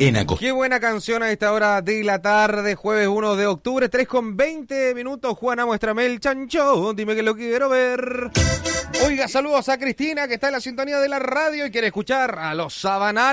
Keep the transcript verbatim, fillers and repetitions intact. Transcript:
En Aco- Qué buena canción a esta hora de la tarde, jueves uno de octubre, tres con veinte minutos. Juana, muéstrame el chancho, dime que lo quiero ver. Oiga, saludos a Cristina, que está en la sintonía de la radio y quiere escuchar a los Sabanales.